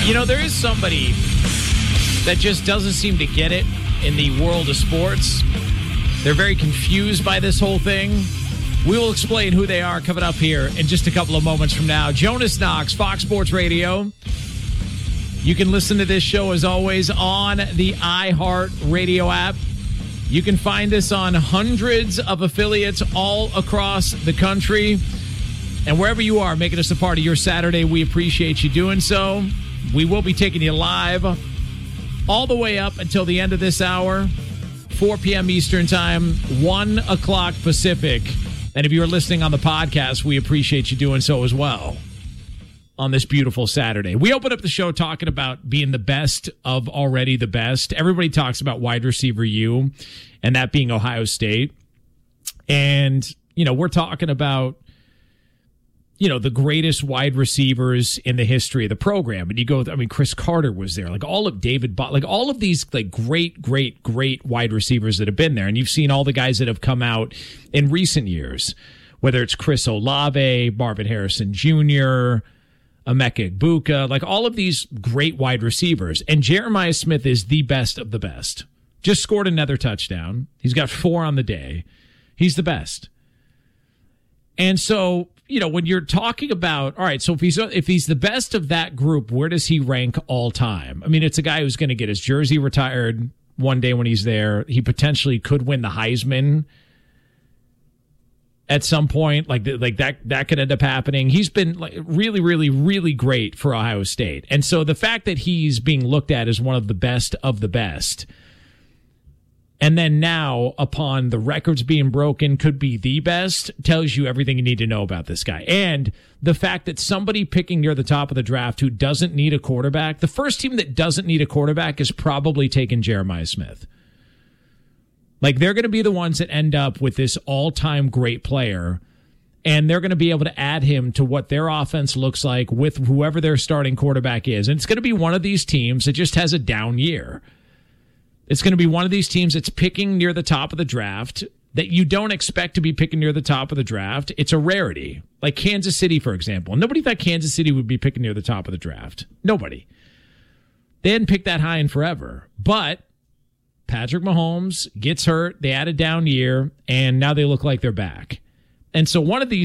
There is somebody that just doesn't seem to get it in the world of sports. They're very confused by this whole thing. We will explain who they are coming up here in just a couple of moments from now. Jonas Knox, Fox Sports Radio. You can listen to this show, as always, on the iHeart Radio app. You can find us on hundreds of affiliates all across the country. And wherever you are, making us a part of your Saturday, we appreciate you doing so. We will be taking you live all the way up until the end of this hour, 4 p.m. Eastern Time, 1 o'clock Pacific. And if you're listening on the podcast, we appreciate you doing so as well on this beautiful Saturday. We opened up the show talking about being the best of already the best. Everybody talks about wide receiver U, and that being Ohio State. And, we're talking about, the greatest wide receivers in the history of the program. And you go, Chris Carter was there, all of David, all of these great wide receivers that have been there. And you've seen all the guys that have come out in recent years, whether it's Chris Olave, Marvin Harrison Jr., Emeka Egbuka, all of these great wide receivers. And Jeremiah Smith is the best of the best. Just scored another touchdown. He's got 4 on the day. He's the best. And so, when you're talking about, all right, so if he's the best of that group, where does he rank all time? It's a guy who's going to get his jersey retired one day when he's there. He potentially could win the Heisman at some point. That could end up happening. He's been really, really, really great for Ohio State. And so the fact that he's being looked at as one of the best of the best, and then now, upon the records being broken, could be the best, tells you everything you need to know about this guy. And the fact that somebody picking near the top of the draft who doesn't need a quarterback, the first team that doesn't need a quarterback is probably taking Jeremiah Smith. They're going to be the ones that end up with this all-time great player, and they're going to be able to add him to what their offense looks like with whoever their starting quarterback is. And it's going to be one of these teams that just has a down year. It's going to be one of these teams that's picking near the top of the draft that you don't expect to be picking near the top of the draft. It's a rarity. Like Kansas City, for example. Nobody thought Kansas City would be picking near the top of the draft. Nobody. They hadn't picked that high in forever. But Patrick Mahomes gets hurt. They had a down year, and now they look like they're back. And so one of these